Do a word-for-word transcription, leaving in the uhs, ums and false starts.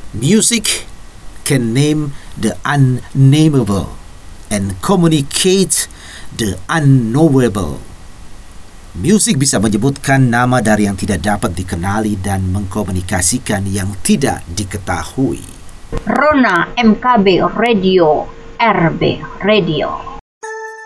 Music can name the unnameable and communicate the unknowable. Musik bisa menyebutkan nama dari yang tidak dapat dikenali dan mengkomunikasikan yang tidak diketahui. Rona M K B Radio, R B Radio.